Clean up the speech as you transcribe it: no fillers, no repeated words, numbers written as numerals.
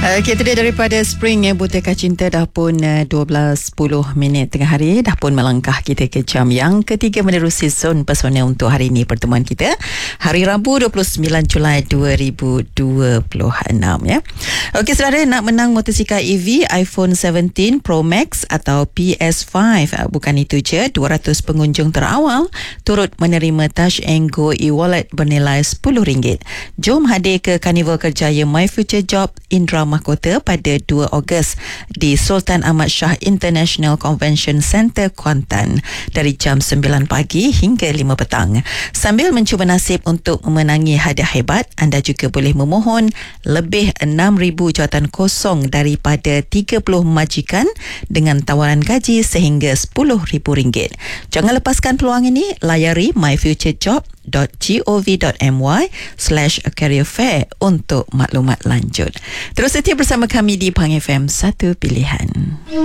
Kita daripada Spring Buteka Cinta dah pun 12:10 tengah hari, dah pun melangkah kita ke jam yang ketiga menerusi zon pesona untuk hari ini. Pertemuan kita hari Rabu 29 Julai 2026 ya. Okey saudara, nak menang motosikal EV iPhone 17 Pro Max atau PS5. Bukan itu je, 200 pengunjung terawal turut menerima Touch and Go e-wallet bernilai RM10. Jom hadir ke Karnival Kerjaya My Future Job Indra Mahkota pada 2 Ogos di Sultan Ahmad Shah International Convention Centre, Kuantan dari jam 9 pagi hingga 5 petang. Sambil mencuba nasib untuk memenangi hadiah hebat, anda juga boleh memohon lebih 6,000 jawatan kosong daripada 30 majikan dengan tawaran gaji sehingga RM10,000. Jangan lepaskan peluang ini, layari myfuturejob.gov.my/career fair untuk maklumat lanjut. Terus setia bersama kami di Pang FM, satu pilihan.